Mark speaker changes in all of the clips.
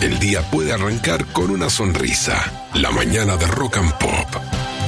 Speaker 1: el día puede arrancar con una sonrisa. La mañana de Rock and Pop.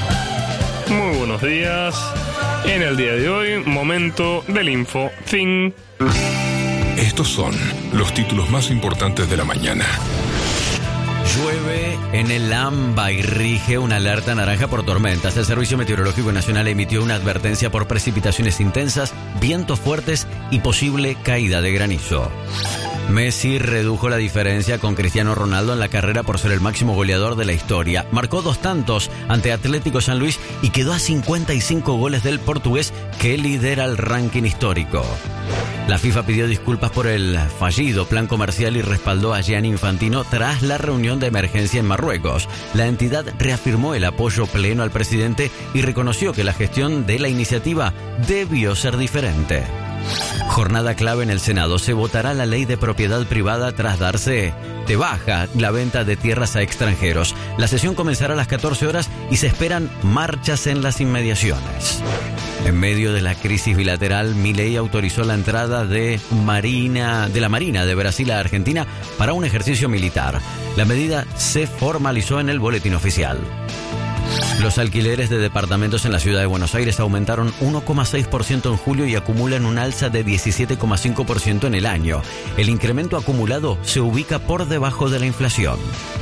Speaker 2: Muy buenos días. En el día de hoy, momento del Info Fin.
Speaker 1: Estos son los títulos más importantes de la mañana.
Speaker 3: Llueve en el AMBA y rige una alerta naranja por tormentas. El Servicio Meteorológico Nacional emitió una advertencia por precipitaciones intensas, vientos fuertes y posible caída de granizo. Messi redujo la diferencia con Cristiano Ronaldo en la carrera por ser el máximo goleador de la historia. Marcó 2 tantos ante Atlético San Luis y quedó a 55 goles del portugués que lidera el ranking histórico. La FIFA pidió disculpas por el fallido plan comercial y respaldó a Gianni Infantino tras la reunión de emergencia en Marruecos. La entidad reafirmó el apoyo pleno al presidente y reconoció que la gestión de la iniciativa debió ser diferente. Jornada clave en el Senado. Se votará la ley de propiedad privada tras darse de baja la venta de tierras a extranjeros. La sesión comenzará a las 14 horas y se esperan marchas en las inmediaciones. En medio de la crisis bilateral, Milei autorizó la entrada de la Marina de Brasil a Argentina para un ejercicio militar. La medida se formalizó en el boletín oficial. Los alquileres de departamentos en la ciudad de Buenos Aires aumentaron 1,6% en julio y acumulan un alza de 17,5% en el año. El incremento acumulado se ubica por debajo de la inflación.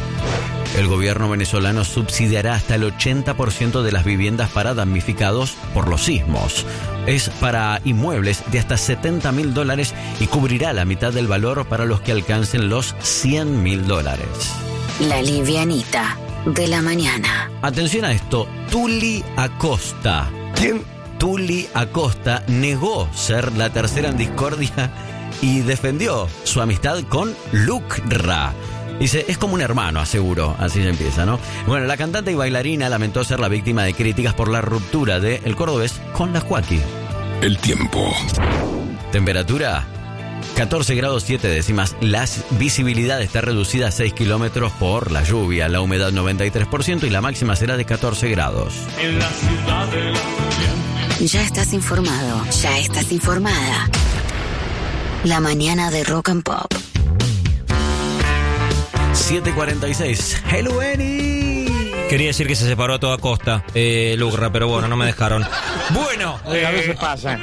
Speaker 3: El gobierno venezolano subsidiará hasta el 80% de las viviendas para damnificados por los sismos. Es para inmuebles de hasta $70.000 y cubrirá la mitad del valor para los que alcancen los $100.000.
Speaker 4: La livianita de la mañana.
Speaker 3: Atención a esto, Tuli Acosta.
Speaker 1: ¿Quién?
Speaker 3: Tuli Acosta negó ser la tercera en discordia y defendió su amistad con Lucra. Dice, es como un hermano, aseguró. Así se empieza, ¿no? Bueno, la cantante y bailarina lamentó ser la víctima de críticas por la ruptura de El Cordobés con la Joaquí.
Speaker 1: El tiempo.
Speaker 3: Temperatura 14 grados 7 décimas. La visibilidad está reducida a 6 kilómetros por la lluvia. La humedad 93% y la máxima será de 14 grados.
Speaker 2: En la ciudad de la...
Speaker 4: Ya estás informado, ya estás informada. La mañana de Rock and Pop.
Speaker 3: 7:46. ¡Hello, Eni!
Speaker 5: Quería decir que se separó a toda costa, Lucra, pero bueno, no me dejaron. Bueno,
Speaker 6: a veces pasa.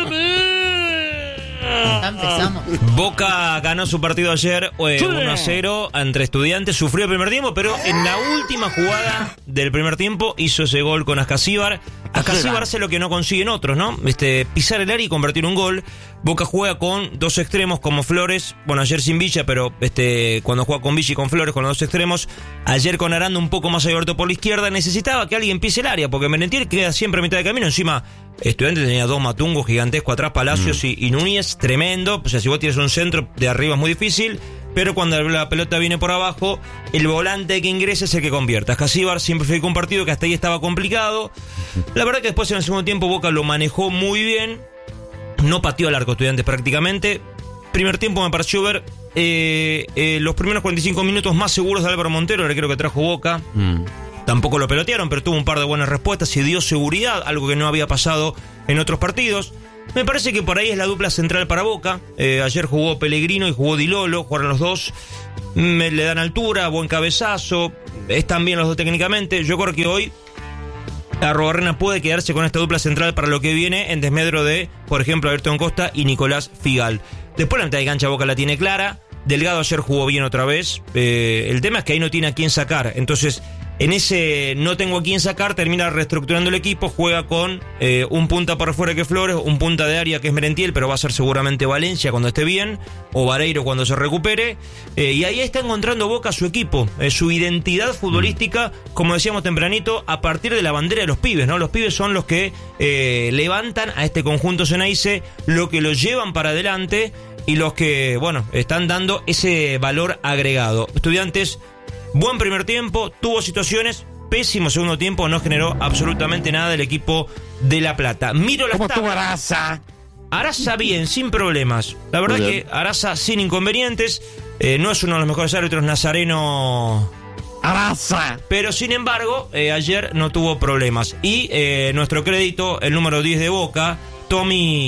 Speaker 7: Ya empezamos.
Speaker 5: Boca ganó su partido ayer 1-0 entre Estudiantes. Sufrió el primer tiempo, pero en la última jugada del primer tiempo hizo ese gol con Ascasíbar. Ascasíbar hace lo que no consiguen otros, ¿no? Pisar el área y convertir un gol. Boca juega con 2 extremos como Flores. Bueno, ayer sin Villa, pero cuando juega con Villa y con Flores, con los 2 extremos. Ayer con Aranda un poco más abierto por la izquierda. Necesitaba que alguien pise el área, porque Merentiel queda siempre a mitad de camino. Encima, Estudiantes tenía 2 matungos gigantescos atrás, Palacios y Núñez, tremendo. O sea, si vos tienes un centro de arriba es muy difícil. Pero cuando la pelota viene por abajo, el volante que ingresa es el que convierte. Ascasíbar siempre fue un partido que hasta ahí estaba complicado. La verdad que después en el segundo tiempo Boca lo manejó muy bien. No pateó al arco Estudiantes prácticamente. Primer tiempo me pareció ver los primeros 45 minutos más seguros de Álvaro Montero, el arquero que trajo Boca. Tampoco lo pelotearon, pero tuvo un par de buenas respuestas y dio seguridad, algo que no había pasado en otros partidos. Me parece que por ahí es la dupla central para Boca. Ayer jugó Pellegrino y jugó Di Lolo, jugaron los dos. Le dan altura, buen cabezazo, están bien los dos técnicamente. Yo creo que hoy Arrobarrena puede quedarse con esta dupla central para lo que viene, en desmedro de, por ejemplo, Ayrton Costa y Nicolás Figal. Después la mitad de cancha Boca la tiene clara. Delgado ayer jugó bien otra vez. El tema es que ahí no tiene a quién sacar. Entonces, en ese no tengo a quién sacar, termina reestructurando el equipo. Juega con un punta por fuera que es Flores, un punta de área que es Merentiel, pero va a ser seguramente Valencia cuando esté bien, o Vareiro cuando se recupere. Y ahí está encontrando Boca su equipo, su identidad futbolística, como decíamos tempranito, a partir de la bandera de los pibes, ¿no? Los pibes son los que levantan a este conjunto Ceneice, lo que los llevan para adelante y los que, bueno, están dando ese valor agregado. Estudiantes, buen primer tiempo, tuvo situaciones, pésimo segundo tiempo, no generó absolutamente nada el equipo de La Plata. Miro las
Speaker 6: ¿Cómo estuvo
Speaker 5: tablas.
Speaker 6: Araza?
Speaker 5: Araza bien, sin problemas. La verdad que Araza sin inconvenientes. No es uno de los mejores árbitros, Nazareno
Speaker 6: Araza.
Speaker 5: Pero sin embargo, ayer no tuvo problemas. Y nuestro crédito, el número 10 de Boca, Tommy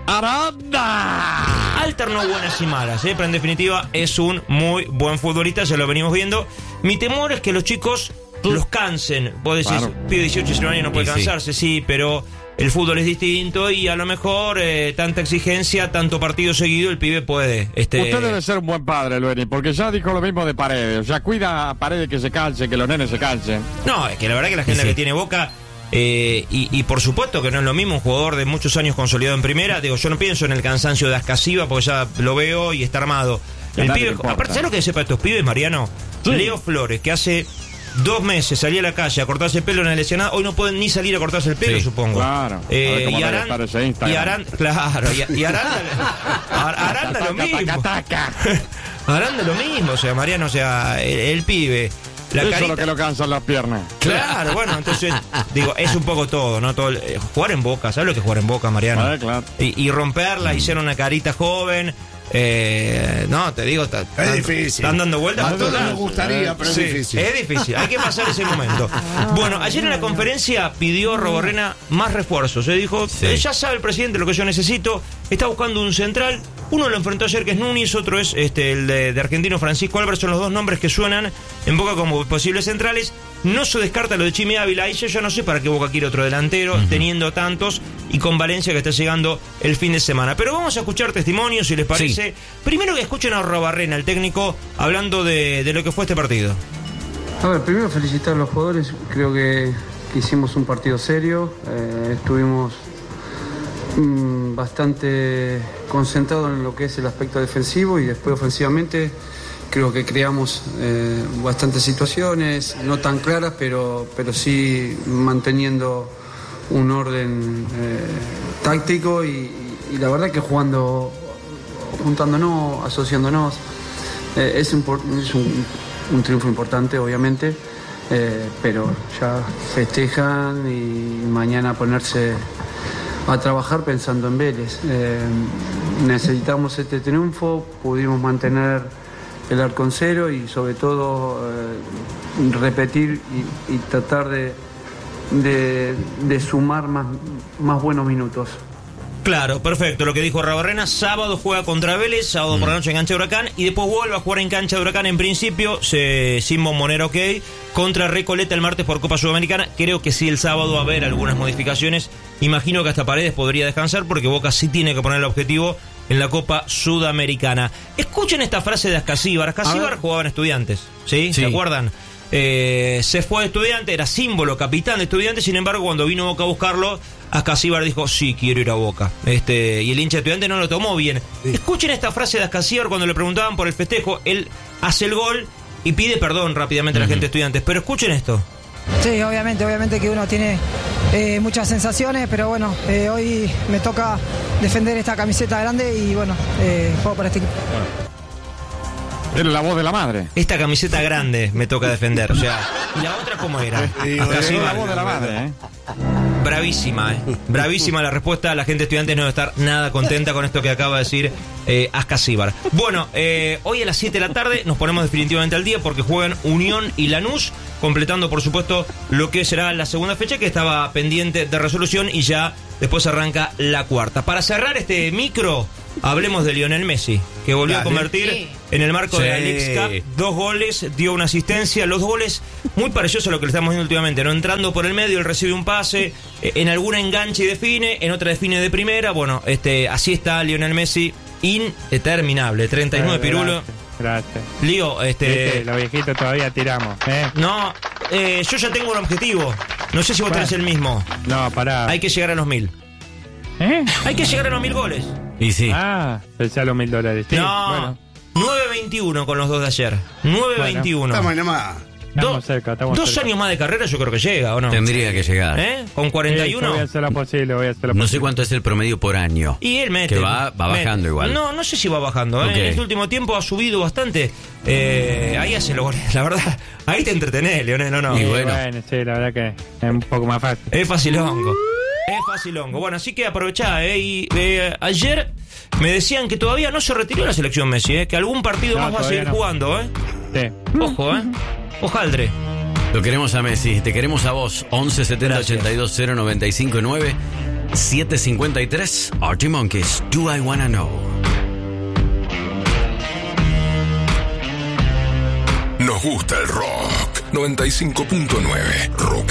Speaker 6: ¡Aranda!
Speaker 5: Alternó buenas y malas, pero en definitiva es un muy buen futbolista, ya lo venimos viendo. Mi temor es que los chicos los cansen. Vos decís,
Speaker 6: Claro.
Speaker 5: pibe 18, 19 años no puede
Speaker 3: Y sí.
Speaker 5: cansarse, sí, pero el fútbol es distinto y a lo mejor tanta exigencia, tanto partido seguido, el pibe puede.
Speaker 6: Usted debe ser un buen padre, Lueni, porque ya dijo lo mismo de Paredes. O sea, cuida a Paredes que se calce, que los nenes se calcen.
Speaker 5: No, es que la verdad que la gente
Speaker 3: Sí.
Speaker 5: que tiene Boca, y por supuesto que no es lo mismo un jugador de muchos años consolidado en primera. Digo, yo no pienso en el cansancio de Ascasiba porque ya lo veo y está armado.
Speaker 6: A
Speaker 5: El
Speaker 6: nadie
Speaker 5: pibe,
Speaker 6: le importa.
Speaker 5: aparte, ¿sabes lo que sepa estos pibes, Mariano?
Speaker 6: Sí.
Speaker 5: Leo Flores, que hace 2 meses salía a la calle a cortarse el pelo en la lesionada, hoy no pueden ni salir a cortarse el pelo,
Speaker 3: Sí.
Speaker 5: supongo.
Speaker 6: Claro. A ver cómo
Speaker 5: y
Speaker 6: debe
Speaker 5: Aranda,
Speaker 6: estar ese Instagram.
Speaker 5: claro, y Aranda, Aranda lo mismo.
Speaker 6: Taca.
Speaker 5: Aranda lo mismo, o sea, Mariano, o sea, el pibe. La
Speaker 6: Eso es
Speaker 5: carita,
Speaker 6: lo que lo cansan las piernas.
Speaker 5: claro, bueno, entonces, digo, es un poco todo, ¿no? Todo jugar en Boca, ¿sabes lo que es jugar en Boca, Mariano?
Speaker 6: Claro.
Speaker 5: Y romperla y ser una carita joven. No, te digo,
Speaker 7: Es difícil.
Speaker 5: Están dando vueltas
Speaker 7: A
Speaker 5: por
Speaker 7: todos
Speaker 5: todos
Speaker 7: nos
Speaker 5: lados.
Speaker 7: gustaría, pero
Speaker 5: Sí,
Speaker 7: es difícil.
Speaker 5: es difícil, hay que pasar ese momento. Bueno, ayer en la conferencia pidió Roborrena más refuerzos. Se dijo,
Speaker 3: Sí.
Speaker 5: ya sabe el presidente lo que yo necesito, está buscando un central. Uno lo enfrentó ayer, que es Núñez, otro es el de Argentino, Francisco Álvarez. Son los dos nombres que suenan en Boca como posibles centrales. No se descarta lo de Chimi Ávila, y yo no sé para qué Boca quiere otro delantero, teniendo tantos, y con Valencia que está llegando el fin de semana. Pero vamos a escuchar testimonios, si les parece. Primero que escuchen a Roborrena, el técnico, hablando de lo que fue este partido.
Speaker 8: A ver, primero felicitar a los jugadores. Creo que hicimos un partido serio. Estuvimos bastante concentrados en lo que es el aspecto defensivo, y después ofensivamente creo que creamos bastantes situaciones, no tan claras, pero sí manteniendo un orden táctico, y la verdad que juntándonos, asociándonos, es un triunfo importante, obviamente, pero ya festejan y mañana ponerse a trabajar pensando en Vélez. Necesitamos este triunfo, pudimos mantener el arco en cero y sobre todo repetir y tratar de sumar más buenos minutos.
Speaker 5: Claro, perfecto, lo que dijo Roborrena. Sábado juega contra Vélez, sábado por la noche en cancha de Huracán, y después vuelve a jugar en cancha de Huracán. En principio, sin Bombonera, ok, contra Recoleta el martes por Copa Sudamericana. Creo que sí, el sábado va a haber algunas modificaciones. Imagino que hasta Paredes podría descansar, porque Boca sí tiene que poner el objetivo en la Copa Sudamericana. Escuchen esta frase de Ascasíbar. Ascasíbar jugaba en Estudiantes, ¿sí? ¿Se acuerdan? Se fue de Estudiantes, era símbolo, capitán de Estudiantes. Sin embargo, cuando vino Boca a buscarlo, Ascasíbar dijo, sí, quiero ir a Boca. Y el hincha de Estudiantes no lo tomó bien. Sí. Escuchen esta frase de Ascasíbar cuando le preguntaban por el festejo. Él hace el gol y pide perdón rápidamente a la gente de Estudiantes. Pero escuchen esto.
Speaker 9: Sí, obviamente que uno tiene muchas sensaciones, pero bueno, hoy me toca defender esta camiseta grande y bueno, juego para este equipo.
Speaker 6: Era la voz de la madre.
Speaker 5: Esta camiseta grande me toca defender. O sea, ¿y la otra cómo era?
Speaker 6: Era la voz de la madre,
Speaker 5: Bravísima, bravísima la respuesta. La gente de Estudiantes no debe estar nada contenta con esto que acaba de decir Ascasíbar. Bueno, hoy a las 7 de la tarde nos ponemos definitivamente al día, porque juegan Unión y Lanús, completando por supuesto lo que será la segunda fecha, que estaba pendiente de resolución, y ya después arranca la cuarta. Para cerrar este micro, hablemos de Lionel Messi, que volvió a convertir en el marco de la Leagues Cup 2 goles, dio una asistencia. Los 2 goles muy parecidos a lo que le estamos viendo últimamente, ¿no? Entrando por el medio, él recibe un pase, en alguna enganche y define, en otra define de primera. Bueno, así está Lionel Messi, interminable, 39 pirulo.
Speaker 10: Gracias.
Speaker 5: Lío,
Speaker 10: los viejitos todavía tiramos,
Speaker 5: No, yo ya tengo un objetivo. No sé si vos tenés el mismo.
Speaker 10: No, pará.
Speaker 5: Hay que llegar a los 1000. Hay que llegar a los 1000 goles.
Speaker 3: Y sí.
Speaker 10: Pensé a los $1,000. Sí,
Speaker 5: no, bueno. 9.21 con los 2 de ayer. 9.21.
Speaker 7: Estamos nomás.
Speaker 10: Estamos cerca, estamos
Speaker 5: 2
Speaker 10: cerca.
Speaker 5: años más de carrera, yo creo que llega, ¿o no?
Speaker 3: Tendría que llegar.
Speaker 5: Con 41.
Speaker 10: Voy a hacer lo posible,
Speaker 3: No sé cuánto es el promedio por año.
Speaker 5: Y él mete.
Speaker 3: Que va bajando igual.
Speaker 5: No sé si va bajando.
Speaker 3: Okay.
Speaker 5: En este último tiempo ha subido bastante. Ahí hace los goles. La verdad, ahí te entretenés, Leonel, ¿o no?
Speaker 10: Y bueno, sí, la verdad que es un poco más fácil.
Speaker 5: Es facilongo. Bueno, así que aprovechá, ayer me decían que todavía no se retiró la selección Messi, que algún partido más va a seguir jugando,
Speaker 10: Sí.
Speaker 5: Ojo, Ojaldre.
Speaker 3: Lo queremos a Messi, te queremos a vos. 11 70 82 0 95 9. 7:53, Arctic Monkeys, Do I Wanna Know.
Speaker 1: Nos gusta el rock. 95.9 Rock